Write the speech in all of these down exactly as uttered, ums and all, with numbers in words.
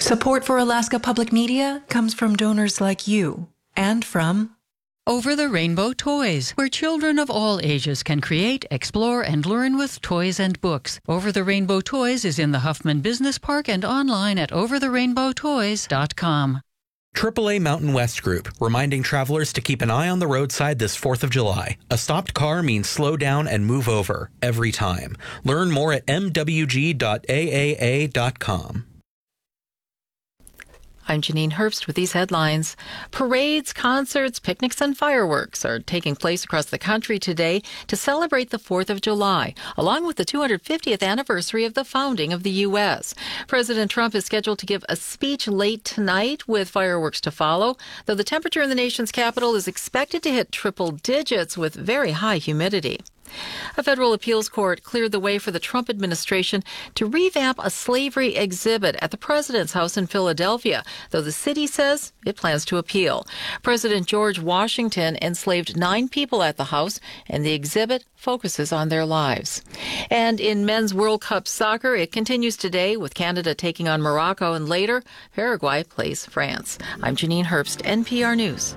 Support for Alaska Public Media comes from donors like you and from Over the Rainbow Toys, where children of all ages can create, explore, and learn with toys and books. Over the Rainbow Toys is in the Huffman Business Park and online at over the rainbow toys dot com. triple A Mountain West Group, reminding travelers to keep an eye on the roadside this fourth of July. A stopped car means slow down and move over every time. Learn more at m w g dot a a a dot com. I'm Janine Herbst with these headlines. Parades, concerts, picnics, and fireworks are taking place across the country today to celebrate the fourth of July, along with the two hundred fiftieth anniversary of the founding of the U S. President Trump is scheduled to give a speech late tonight with fireworks to follow, though the temperature in the nation's capital is expected to hit triple digits with very high humidity. A federal appeals court cleared the way for the Trump administration to revamp a slavery exhibit at the president's house in Philadelphia, though the city says it plans to appeal. President George Washington enslaved nine people at the house, and the exhibit focuses on their lives. And in men's World Cup soccer, it continues today with Canada taking on Morocco, and later, Paraguay plays France. I'm Janine Herbst, N P R News.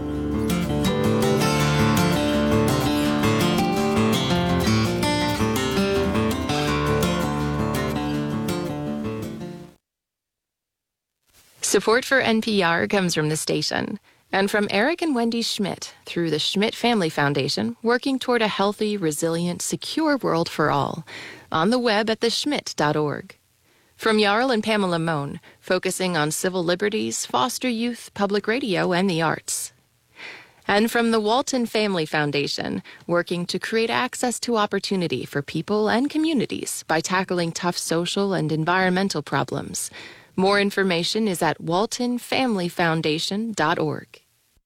Support for N P R comes from the station and from Eric and Wendy Schmidt through the Schmidt Family Foundation, working toward a healthy, resilient, secure world for all. On the web at the schmidt dot org. From Jarl and Pamela Mohn, focusing on civil liberties, foster youth, public radio, and the arts. And from the Walton Family Foundation, working to create access to opportunity for people and communities by tackling tough social and environmental problems. More information is at walton family foundation dot org.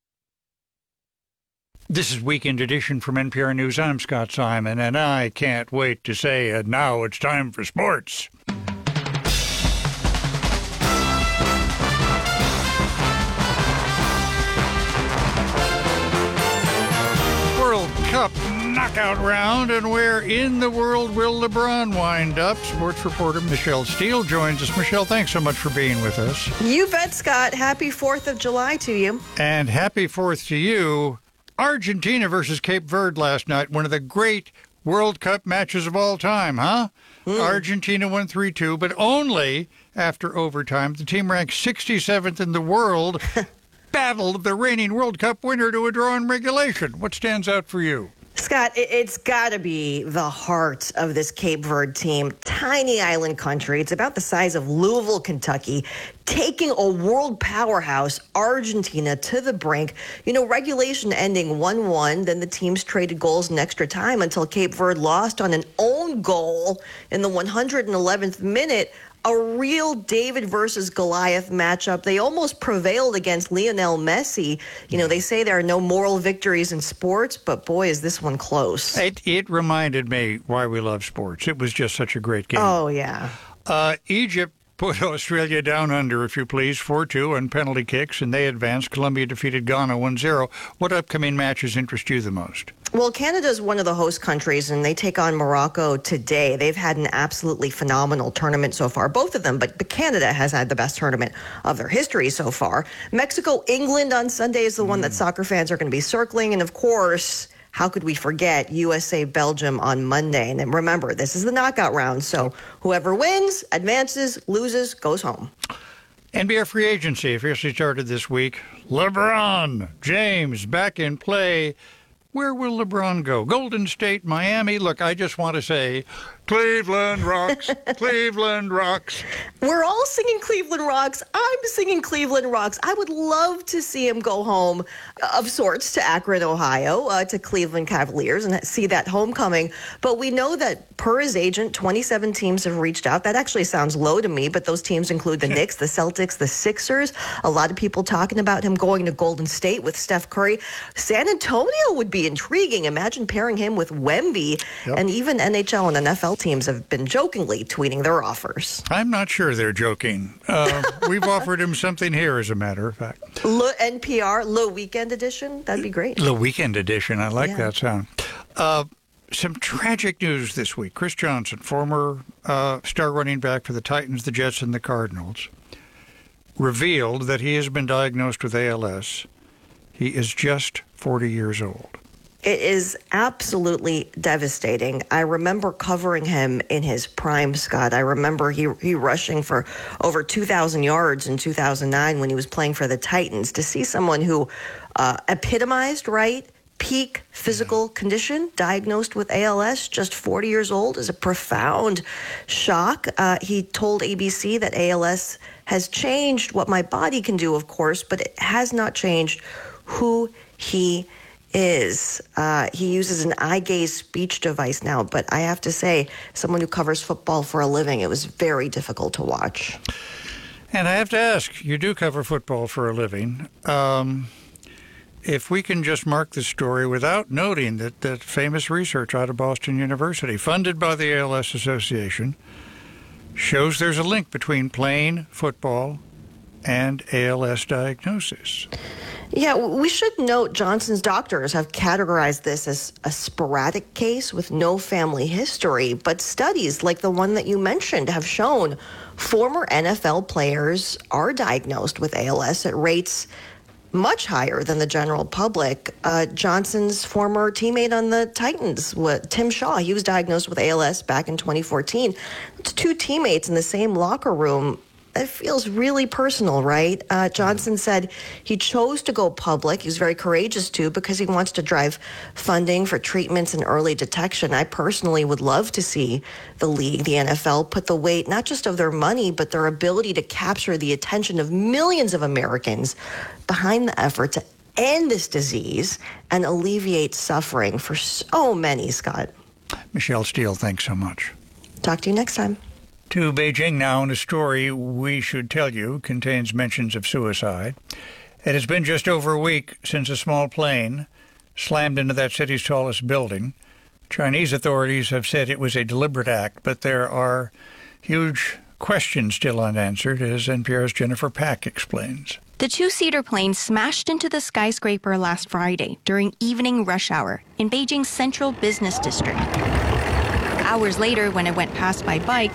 This is Weekend Edition from N P R News. I'm Scott Simon, and I can't wait to say it. Now it's time for sports. World Cup knockout round, and where in the world will LeBron wind up? Sports reporter Michelle Steele joins us. Michelle, thanks so much for being with us. You bet, Scott. Happy fourth of July to you. And happy fourth to you. Argentina versus Cape Verde last night, one of the great World Cup matches of all time, huh? Mm. Argentina won three two, but only after overtime. The team ranked sixty-seventh in the world battled the reigning World Cup winner to a draw in regulation. What stands out for you? Scott, it's got to be the heart of this Cape Verde team. Tiny island country. It's about the size of Louisville, Kentucky, taking a world powerhouse, Argentina, to the brink. You know, regulation ending one one, then the teams traded goals in extra time until Cape Verde lost on an own goal in the one hundred eleventh minute. A real David versus Goliath matchup. They almost prevailed against Lionel Messi. You know, they say there are no moral victories in sports, but boy, is this one close. It, it reminded me why we love sports. It was just such a great game. Oh, yeah. Uh, Egypt put Australia down under, if you please, four two on penalty kicks, and they advanced. Colombia defeated Ghana one zero. What upcoming matches interest you the most? Well, Canada's one of the host countries, and they take on Morocco today. They've had an absolutely phenomenal tournament so far, both of them, but, but Canada has had the best tournament of their history so far. Mexico, England on Sunday is the one that soccer fans are going to be circling, and of course, how could we forget U S A Belgium on Monday? And then remember, this is the knockout round, so whoever wins, advances, loses, goes home. N B A free agency officially started this week. LeBron James back in play. Where will LeBron go? Golden State, Miami? Look, I just want to say, Cleveland rocks, Cleveland rocks. We're all singing Cleveland rocks. I'm singing Cleveland rocks. I would love to see him go home of sorts to Akron, Ohio, uh, to Cleveland Cavaliers and see that homecoming. But we know that per his agent, twenty-seven teams have reached out. That actually sounds low to me, but those teams include the Knicks, the Celtics, the Sixers. A lot of people talking about him going to Golden State with Steph Curry. San Antonio would be intriguing. Imagine pairing him with Wemby. Yep. And even N H L and N F L teams have been jokingly tweeting their offers. I'm not sure they're joking. Uh, we've offered him something here, as a matter of fact. Le N P R, Le Weekend Edition. That'd be great. Le Weekend Edition. I like yeah. that sound. Uh, some tragic news this week. Chris Johnson, former uh, star running back for the Titans, the Jets, and the Cardinals, revealed that he has been diagnosed with A L S. He is just forty years old. It is absolutely devastating. I remember covering him in his prime, Scott. I remember he he rushing for over two thousand yards in two thousand nine when he was playing for the Titans. To see someone who uh, epitomized, right, peak physical condition, diagnosed with A L S, just forty years old, is a profound shock. Uh, he told A B C that A L S has changed what my body can do, of course, but it has not changed who he is. Uh, he uses an eye gaze speech device now, but I have to say, someone who covers football for a living, it was very difficult to watch. And I have to ask, you do cover football for a living. Um, if we can just mark the story without noting that, that famous research out of Boston University, funded by the A L S Association, shows there's a link between playing football and A L S diagnosis. Yeah, we should note Johnson's doctors have categorized this as a sporadic case with no family history, but studies like the one that you mentioned have shown former N F L players are diagnosed with A L S at rates much higher than the general public. Uh, Johnson's former teammate on the Titans, what, Tim Shaw, he was diagnosed with A L S back in twenty fourteen. It's two teammates in the same locker room. It feels really personal, right? Uh, Johnson said he chose to go public. He was very courageous to because he wants to drive funding for treatments and early detection. I personally would love to see the league, the N F L, put the weight not just of their money, but their ability to capture the attention of millions of Americans behind the effort to end this disease and alleviate suffering for so many, Scott. Michelle Steele, thanks so much. Talk to you next time. To Beijing now, and a story we should tell you contains mentions of suicide. It has been just over a week since a small plane slammed into that city's tallest building. Chinese authorities have said it was a deliberate act, but there are huge questions still unanswered, as N P R's Jennifer Pack explains. The two-seater plane smashed into the skyscraper last Friday during evening rush hour in Beijing's central business district. Hours later, when it went past by bike,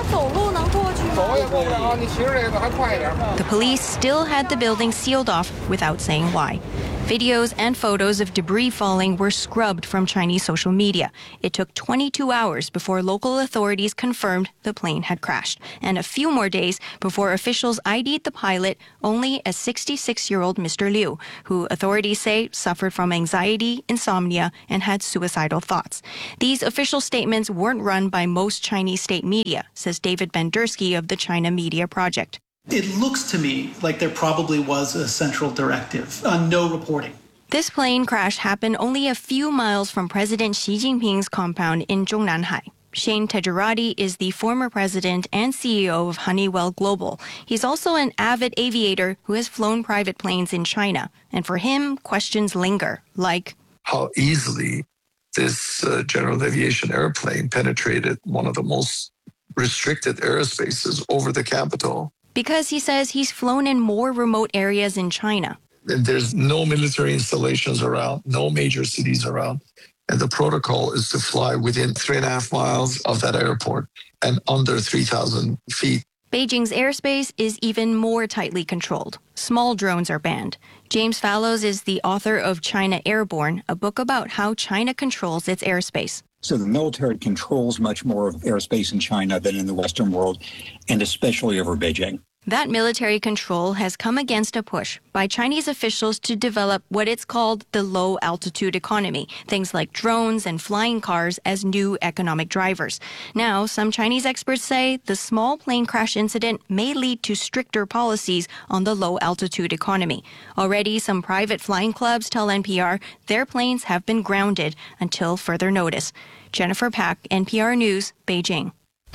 the police still had the building sealed off without saying why. Videos and photos of debris falling were scrubbed from Chinese social media. It took twenty-two hours before local authorities confirmed the plane had crashed, and a few more days before officials I D'd the pilot only as sixty-six-year-old Mister Liu, who authorities say suffered from anxiety, insomnia, and had suicidal thoughts. These official statements weren't run by most Chinese state media, says David Bendersky of the China Media Project. It looks to me like there probably was a central directive on no reporting. This plane crash happened only a few miles from President Xi Jinping's compound in Zhongnanhai. Shane Tejerati is the former president and C E O of Honeywell Global. He's also an avid aviator who has flown private planes in China. And for him, questions linger, like how easily this uh, general aviation airplane penetrated one of the most restricted airspaces over the capital. Because he says he's flown in more remote areas in China. There's no military installations around, no major cities around. And the protocol is to fly within three and a half miles of that airport and under three thousand feet. Beijing's airspace is even more tightly controlled. Small drones are banned. James Fallows is the author of China Airborne, a book about how China controls its airspace. So the military controls much more of airspace in China than in the Western world, and especially over Beijing. That military control has come against a push by Chinese officials to develop what it's called the low-altitude economy, things like drones and flying cars as new economic drivers. Now, some Chinese experts say the small plane crash incident may lead to stricter policies on the low-altitude economy. Already, some private flying clubs tell N P R their planes have been grounded until further notice. Jennifer Pack, N P R News, Beijing.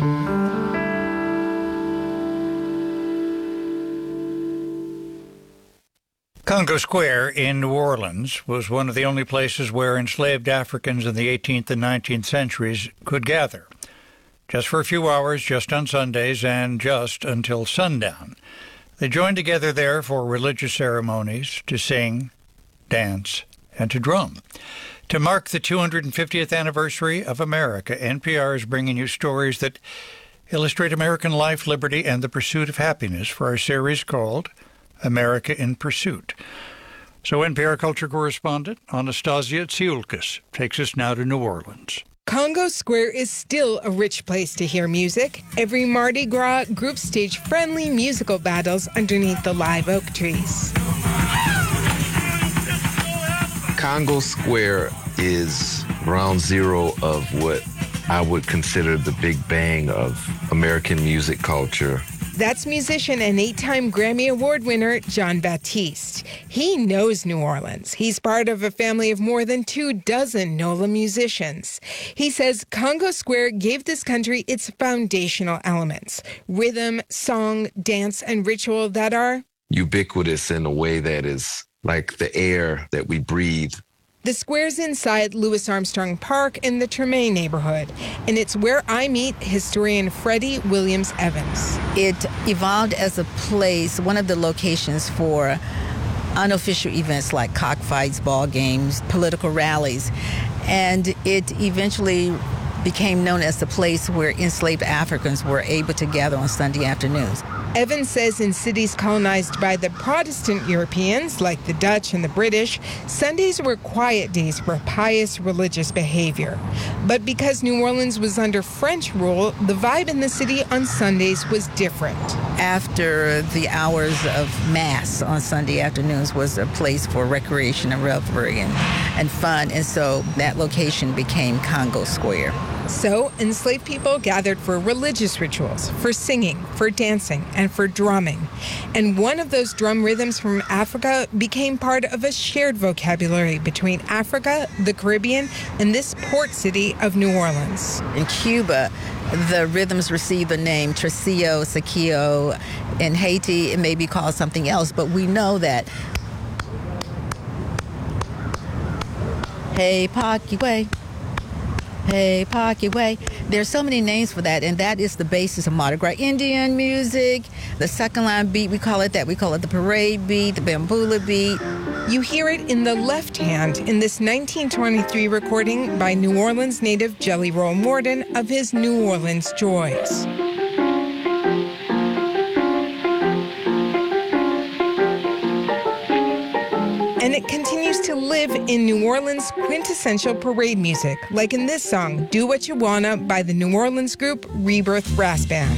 Congo Square in New Orleans was one of the only places where enslaved Africans in the eighteenth and nineteenth centuries could gather. Just for a few hours, just on Sundays, and just until sundown. They joined together there for religious ceremonies, to sing, dance, and to drum. To mark the two hundred fiftieth anniversary of America, N P R is bringing you stories that illustrate American life, liberty, and the pursuit of happiness for our series called America in Pursuit. So N P R culture correspondent Anastasia Tsiolkas takes us now to New Orleans. Congo Square is still a rich place to hear music. Every Mardi Gras, groups stage friendly musical battles underneath the live oak trees. Congo Square is ground zero of what I would consider the big bang of American music culture. That's musician and eight-time Grammy Award winner Jon Batiste. He knows New Orleans. He's part of a family of more than two dozen NOLA musicians. He says Congo Square gave this country its foundational elements: rhythm, song, dance, and ritual that are ubiquitous in a way that is like the air that we breathe. The square's inside Louis Armstrong Park in the Treme neighborhood, and it's where I meet historian Freddie Williams Evans. It evolved as a place, one of the locations for unofficial events like cockfights, ball games, political rallies, and it eventually became known as the place where enslaved Africans were able to gather on Sunday afternoons. Evans says in cities colonized by the Protestant Europeans, like the Dutch and the British, Sundays were quiet days for pious religious behavior. But because New Orleans was under French rule, the vibe in the city on Sundays was different. After the hours of Mass on Sunday afternoons was a place for recreation and revelry and, and fun, and so that location became Congo Square. So, enslaved people gathered for religious rituals, for singing, for dancing, and for drumming. And one of those drum rhythms from Africa became part of a shared vocabulary between Africa, the Caribbean, and this port city of New Orleans. In Cuba, the rhythms received the name Tresillo, Saquillo. In Haiti, it may be called something else, but we know that. Hey, Pakiwe. Hey, Pakiwe. There's so many names for that, and that is the basis of Mardi Gras Indian music. The second line beat, we call it that. We call it the parade beat, the bambula beat. You hear it in the left hand in this nineteen twenty-three recording by New Orleans native Jelly Roll Morton of his New Orleans Joys. And it continues to live in New Orleans' quintessential parade music, like in this song, Do What You Wanna by the New Orleans group Rebirth Brass Band.